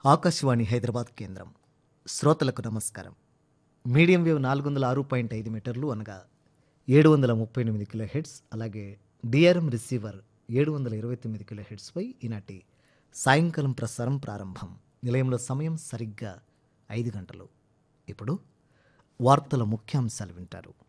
ఆకాశవాణి హైదరాబాద్ కేంద్రం. శ్రోతలకు నమస్కారం. మీడియం వేవ్ 406.5 మీటర్లు అనగా 738 కిలో హెడ్స్, అలాగే డిఆర్ఎం రిసీవర్ 729 కిలో హెడ్స్పై ఈనాటి సాయంకాలం ప్రసారం ప్రారంభం. నిలయంలో సమయం సరిగ్గా 5 గంటలు. ఇప్పుడు వార్తల ముఖ్యాంశాలు వింటారు.